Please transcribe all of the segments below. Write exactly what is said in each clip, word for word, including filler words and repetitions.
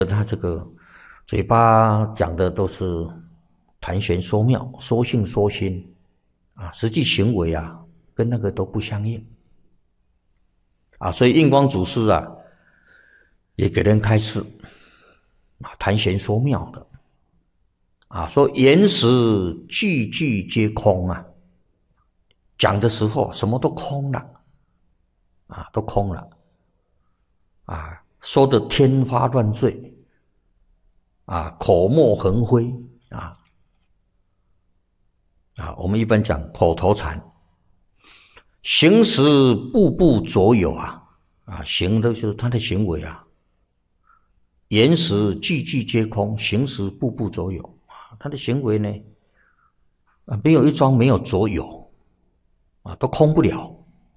他这个嘴巴讲的都是谈玄说妙，说性说心啊，实际行为啊跟那个都不相应啊，所以印光祖师啊也给人开示啊，谈玄说妙的啊，说言实句句皆空啊，讲的时候什么都空了啊，都空了啊，说的天花乱坠啊，口沫横飞啊啊，我们一般讲口头禅，行时步步左右啊啊，行的就是他的行为啊，言时句句皆空，行时步步左右啊，他的行为呢啊，没有一桩没有左右啊，都空不了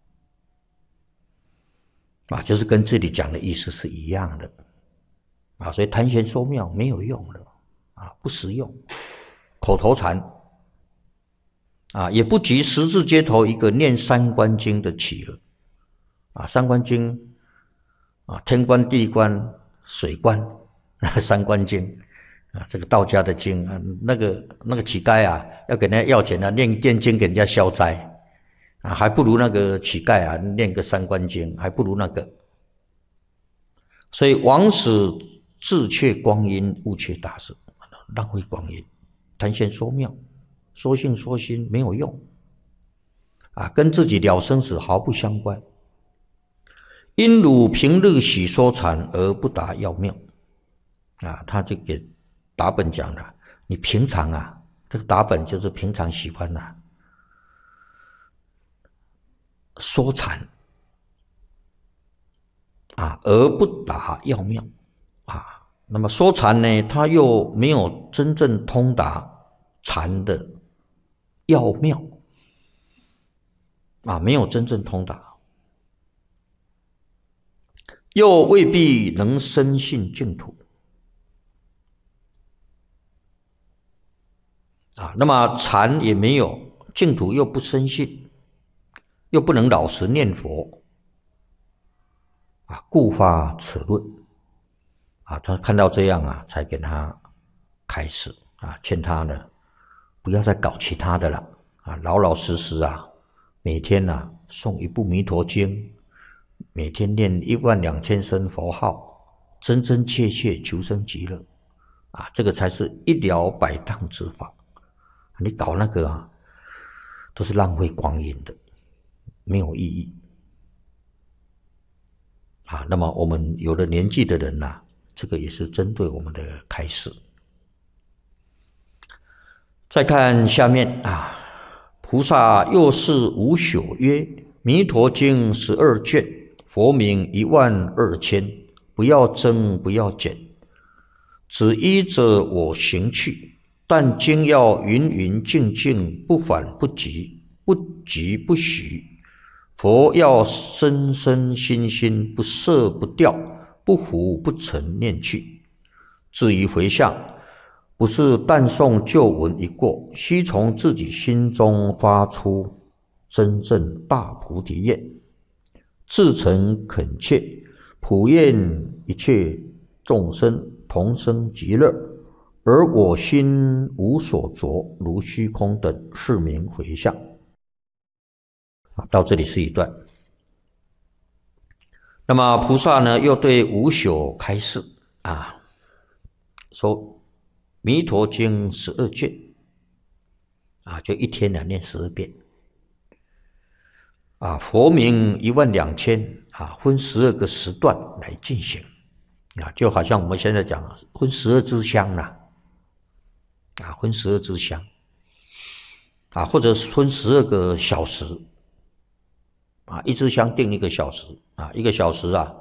啊，就是跟这里讲的意思是一样的啊，所以谈玄说妙没有用的啊，不实用，口头禅啊，也不及十字街头一个念三观经的企鹅啊，三观经啊，天观、地观、水观，三观经啊，这个道家的经啊，那个那个乞丐啊，要给人家要钱啊，念念经给人家消灾啊，还不如那个乞丐啊，念个三观经，还不如那个。所以枉使自却光阴，误却大事，浪费光阴，谈玄说妙，说性说心没有用啊，跟自己了生死毫不相关。因汝平日喜说禅而不达要妙啊，他就给达本讲了，你平常啊，这个达本就是平常喜欢啊说禅啊，而不达要妙啊。那么说禅呢，他又没有真正通达禅的要妙啊，没有真正通达，又未必能深信净土啊。那么禅也没有，净土又不深信，又不能老实念佛啊，故发此论啊。他看到这样啊，才给他开示啊，劝他呢不要再搞其他的了啊，老老实实啊，每天啊诵一部弥陀经，每天念一万两千声佛号，真真切切求生极乐啊，这个才是一了百当之法。你搞那个啊，都是浪费光阴的，没有意义啊。那么我们有了年纪的人啊，这个也是针对我们的开示。再看下面啊，菩萨又是无朽曰：弥陀经十二卷，佛名一万二千，不要增，不要减，只依着我行去。但经要云云静静，不反不急，不急不许。佛要深深心心，不色不掉，不糊不沉念去。至于回向，不是但诵旧文一过，须从自己心中发出真正大菩提愿，至诚恳切，普愿一切众生同生极乐，而我心无所着，如虚空等，是名回向。到这里是一段。那么菩萨呢，又对无朽开示啊，说弥陀经十二卷啊，就一天呢念十二遍啊，佛名一万两千啊，分十二个时段来进行啊，就好像我们现在讲分十二支香啦啊，分十二支香啊，或者分十二个小时啊，一支香定一个小时啊，一个小时啊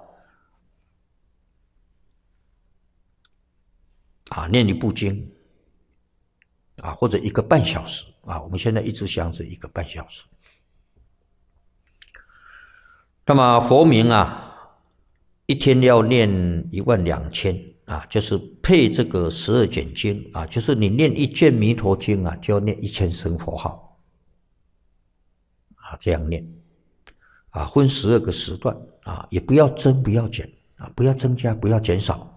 啊念一部经啊，或者一个半小时啊，我们现在一支香是一个半小时。那么佛名啊，一天要念一万两千啊，就是配这个十二卷经啊，就是你念一卷弥陀经啊，就要念一千声佛号啊，这样念啊，分十二个时段啊，也不要增不要减啊，不要增加不要减少